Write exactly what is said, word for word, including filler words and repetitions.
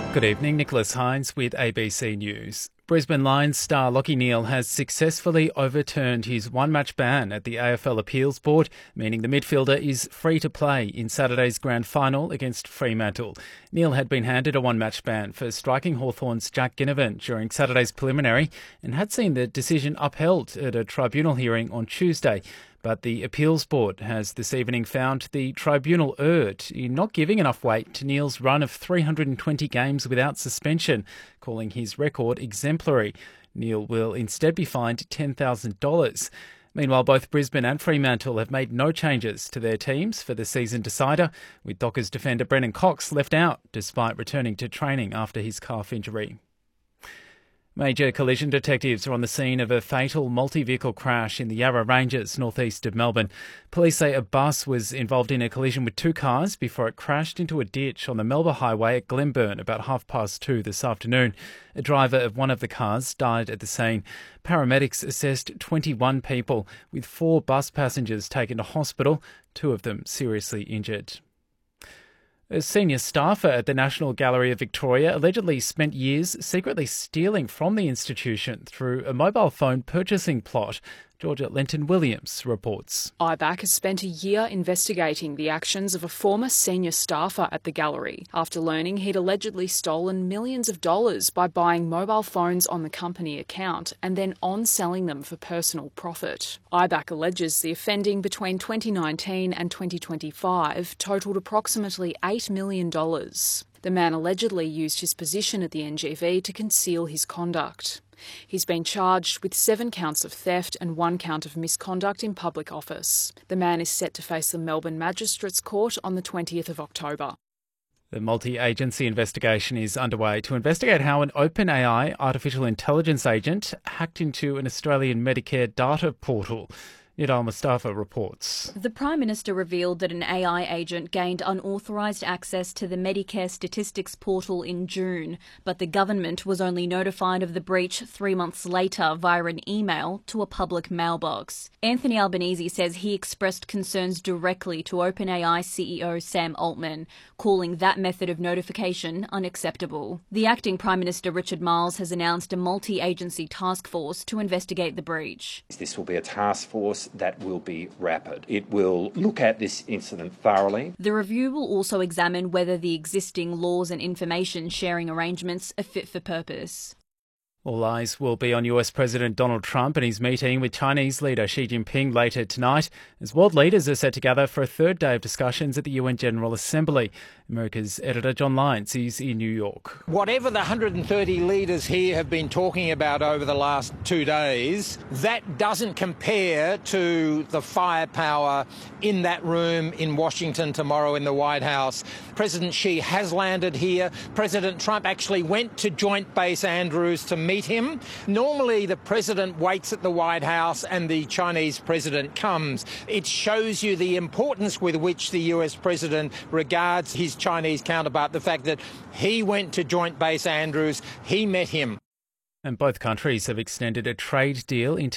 Good evening, Nicholas Hines with A B C News. Brisbane Lions star Lachie Neale has successfully overturned his one-match ban at the A F L Appeals Board, meaning the midfielder is free to play in Saturday's grand final against Fremantle. Neale had been handed a one-match ban for striking Hawthorn's Jack Ginnivan during Saturday's preliminary and had seen the decision upheld at a tribunal hearing on Tuesday. But the Appeals Board has this evening found the tribunal erred in not giving enough weight to Neale's run of three hundred twenty games without suspension, calling his record exemplary. Neale will instead be fined ten thousand dollars. Meanwhile, both Brisbane and Fremantle have made no changes to their teams for the season decider, with Dockers defender Brennan Cox left out despite returning to training after his calf injury. Major collision detectives are on the scene of a fatal multi-vehicle crash in the Yarra Ranges, northeast of Melbourne. Police say a bus was involved in a collision with two cars before it crashed into a ditch on the Melbourne Highway at Glenburn about half past two this afternoon. A driver of one of the cars died at the scene. Paramedics assessed twenty-one people, with four bus passengers taken to hospital, two of them seriously injured. A senior staffer at the National Gallery of Victoria allegedly spent years secretly stealing from the institution through a mobile phone purchasing plot. Georgia Lenton-Williams reports. I B A C has spent a year investigating the actions of a former senior staffer at the gallery after learning he'd allegedly stolen millions of dollars by buying mobile phones on the company account and then on-selling them for personal profit. I B A C alleges the offending between twenty nineteen and twenty twenty-five totalled approximately eight million dollars. The man allegedly used his position at the N G V to conceal his conduct. He's been charged with seven counts of theft and one count of misconduct in public office. The man is set to face the Melbourne Magistrates Court on the twentieth of October. The multi-agency investigation is underway to investigate how an OpenAI artificial intelligence agent hacked into an Australian Medicare data portal. Nidal Mustafa reports. The Prime Minister revealed that an A I agent gained unauthorised access to the Medicare statistics portal in June, but the government was only notified of the breach three months later via an email to a public mailbox. Anthony Albanese says he expressed concerns directly to OpenAI C E O Sam Altman, calling that method of notification unacceptable. The acting Prime Minister Richard Marles has announced a multi-agency task force to investigate the breach. This will be a task force that will be rapid. It will look at this incident thoroughly. The review will also examine whether the existing laws and information sharing arrangements are fit for purpose. All eyes will be on U S President Donald Trump and his meeting with Chinese leader Xi Jinping later tonight, as world leaders are set to gather for a third day of discussions at the U N General Assembly. America's editor John Lyons is in New York. Whatever the one hundred thirty leaders here have been talking about over the last two days, that doesn't compare to the firepower in that room in Washington tomorrow in the White House. President Xi has landed here. President Trump actually went to Joint Base Andrews to meet him. Normally, the president waits at the White House and the Chinese president comes. It shows you the importance with which the U S president regards his Chinese counterpart, the fact that he went to Joint Base Andrews, he met him. And both countries have extended a trade deal into